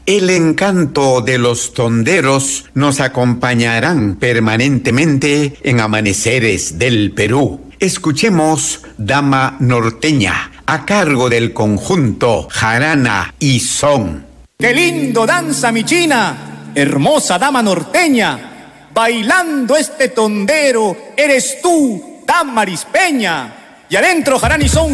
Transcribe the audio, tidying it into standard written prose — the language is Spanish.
El encanto de los tonderos nos acompañarán permanentemente en Amaneceres del Perú. Escuchemos Dama Norteña, a cargo del conjunto Jarana y Son. ¡Qué lindo danza mi china! Hermosa dama norteña, bailando este tondero, eres tú, Damaris Peña. Y adentro jarana y son